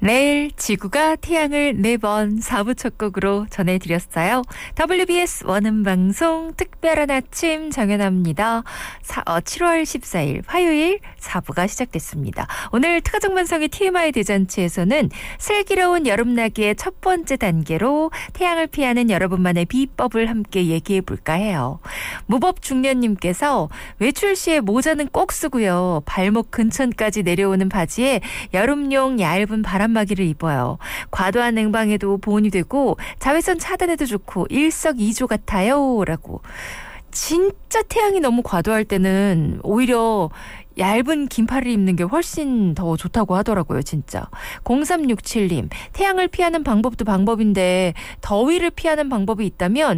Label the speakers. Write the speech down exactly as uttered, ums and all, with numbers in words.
Speaker 1: 내일 지구가 태양을 네 번 사 부 첫 곡으로 전해드렸어요. 더블유비에스 원음방송 특별한 아침 정연아입니다. 어, 칠월 십사일 화요일 사 부가 시작됐습니다. 오늘 특가정반성의 티엠아이 대잔치에서는 슬기로운 여름나기의 첫 번째 단계로 태양을 피하는 여러분만의 비법을 함께 얘기해볼까 해요. 무법중년님께서 외출 시에 모자는 꼭 쓰고요. 발목 근천까지 내려오는 바지에 여름용 얇은 바람막이를 입어요. 과도한 냉방에도 보온이 되고 자외선 차단에도 좋고 일석이조 같아요. 라고. 진짜 태양이 너무 과도할 때는 오히려 얇은 긴팔을 입는 게 훨씬 더 좋다고 하더라고요. 진짜. 공삼육칠님 태양을 피하는 방법도 방법인데 더위를 피하는 방법이 있다면